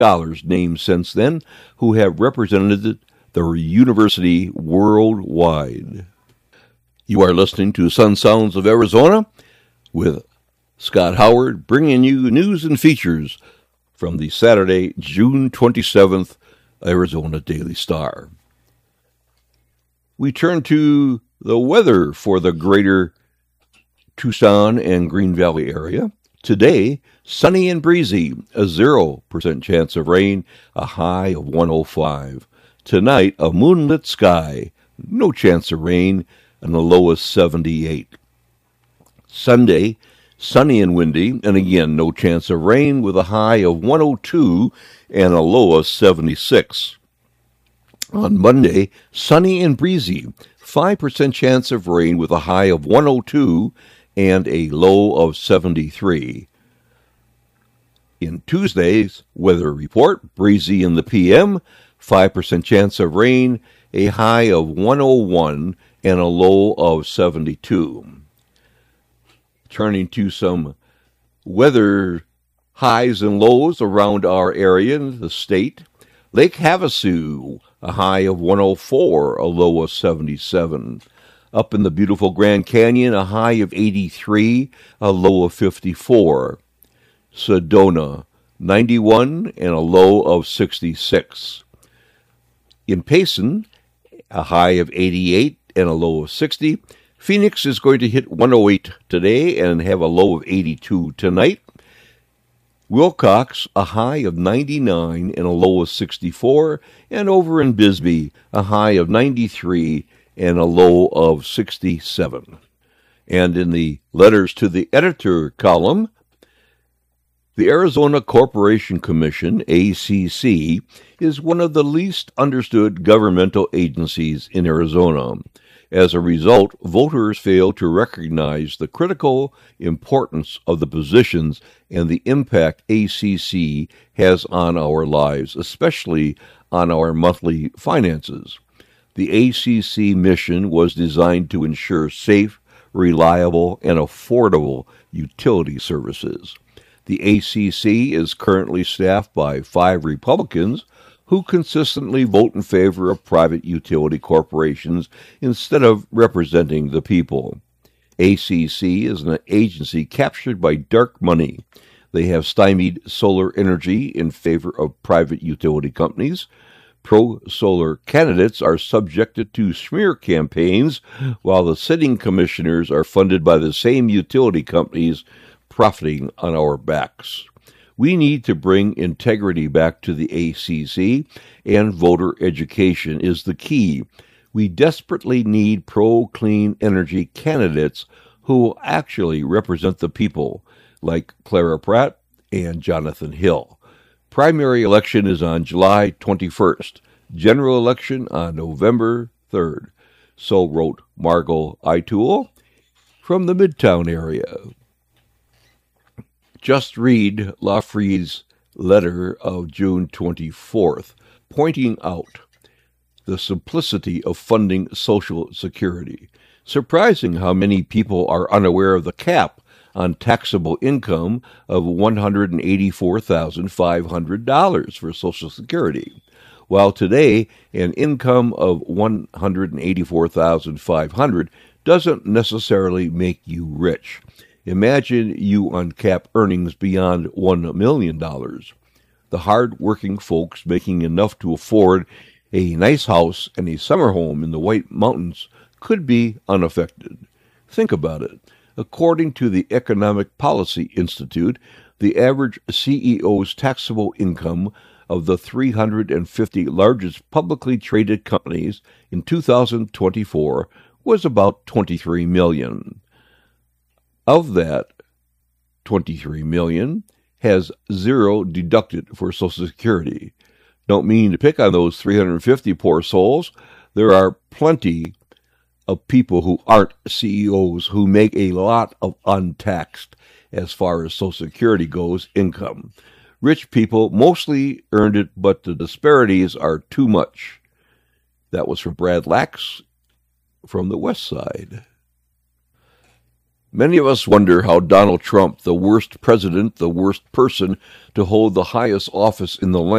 scholars named since then who have represented the university worldwide. You are listening to Sun Sounds of Arizona with Scott Howard, bringing you news and features from the Saturday, June 27th, Arizona Daily Star. We turn to the weather for the greater Tucson and Green Valley area. Today, sunny and breezy, a 0% chance of rain, a high of 105. Tonight, a moonlit sky, no chance of rain, and a low of 78. Sunday, sunny and windy, and again, no chance of rain, with a high of 102 and a low of 76. On Monday, sunny and breezy, 5% chance of rain, with a high of 102 and a low of 73. In Tuesday's weather report, breezy in the PM, 5% chance of rain, a high of 101 and a low of 72. Turning to some weather highs and lows around our area in the state. Lake Havasu, a high of 104, a low of 77. Up in the beautiful Grand Canyon, a high of 83, a low of 54. Sedona, 91 and a low of 66. In Payson, a high of 88 and a low of 60. Phoenix is going to hit 108 today and have a low of 82 tonight. Wilcox, a high of 99 and a low of 64. And over in Bisbee, a high of 93 and a low of 67. And in the letters to the editor column, the Arizona Corporation Commission, ACC, is one of the least understood governmental agencies in Arizona. As a result, voters fail to recognize the critical importance of the positions and the impact ACC has on our lives, especially on our monthly finances. The ACC mission was designed to ensure safe, reliable, and affordable utility services. The ACC is currently staffed by 5 Republicans who consistently vote in favor of private utility corporations instead of representing the people. ACC is an agency captured by dark money. They have stymied solar energy in favor of private utility companies. Pro-solar candidates are subjected to smear campaigns, while the sitting commissioners are funded by the same utility companies profiting on our backs. We need to bring integrity back to the ACC, and voter education is the key. We desperately need pro-clean energy candidates who actually represent the people, like Clara Pratt and Jonathan Hill. Primary election is on July 21st. General election on November 3rd. So wrote Margot Itul from the Midtown area. Just read Lafree's letter of June 24th, pointing out the simplicity of funding Social Security. Surprising how many people are unaware of the cap on taxable income of $184,500 for Social Security. While today an income of $184,500 doesn't necessarily make you rich. Imagine you uncap earnings beyond $1 million. The hard-working folks making enough to afford a nice house and a summer home in the White Mountains could be unaffected. Think about it. According to the Economic Policy Institute, the average CEO's taxable income of the 350 largest publicly traded companies in 2024 was about $23 million. Of that, $23 million has zero deducted for Social Security. Don't mean to pick on those 350 poor souls. There are plenty of people who aren't CEOs who make a lot of untaxed, as far as Social Security goes, income. Rich people mostly earned it, but the disparities are too much. That was from Brad Lax from the West Side. Many of us wonder how Donald Trump, the worst president, the worst person to hold the highest office in the land,